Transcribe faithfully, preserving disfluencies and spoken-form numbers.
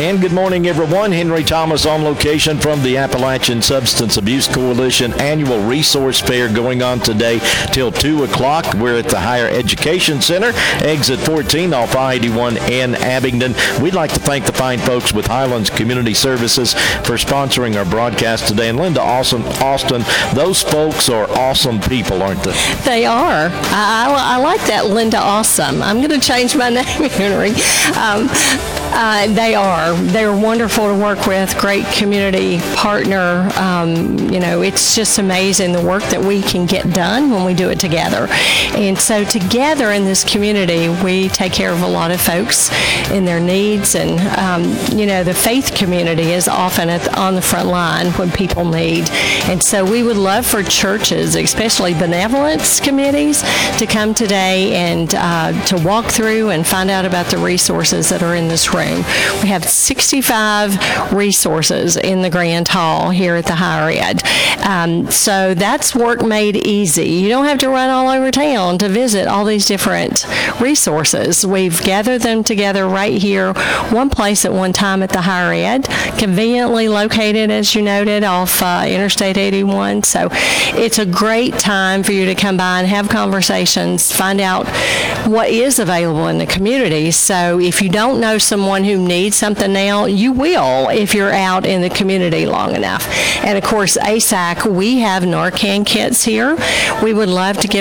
And good morning, everyone. Henry Thomas on location from the Appalachian Substance Abuse Coalition Annual Resource Fair going on today till two o'clock. We're at the Higher Education Center, exit fourteen off I eighty-one in Abingdon. We'd like to thank the fine folks with Highlands Community Services for sponsoring our broadcast today. And Linda Austin, Austin those folks are awesome people, aren't they? They are. I, I, I like that, Linda Awesome. I'm going to change my name, Henry. Um, uh, they are. They're wonderful to work with, great community partner. Um, you know, it's just amazing the work that we can get done when we do it together. And so together in this community, we take care of a lot of folks in their needs. And, um, you know, the faith community is often at the, on the front line when people need. And so we would love for churches, especially benevolence committees, to come today and uh, to walk through and find out about the resources that are in this room. We have sixty-five resources in the Grand Hall here at the Higher Ed. Um, so that's work made easy. You don't have to run all over town to visit all these different resources. We've gathered them together right here, one place at one time at the Higher Ed, conveniently located, as you noted, off uh, Interstate eighty-one. So it's a great time for you to come by and have conversations, find out what is available in the community. So if you don't know someone who needs something now, you will if you're out in the community long enough. And of course, A S A C, we have Narcan kits here. We would love to give